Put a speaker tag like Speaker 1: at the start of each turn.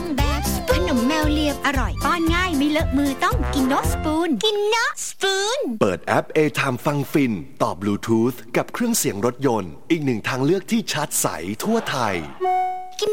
Speaker 1: องแบบขนมแมวเลียบอร่อยป้อนง่ายไม่เลอะมือต้องกินโนสปูน
Speaker 2: เปิดแอป A-Time ฟังฟินต่อบลูทูธกับเครื่องเสียงรถยนต์อีกหนึ่งทางเลือกที่ชัดใสทั่วไทย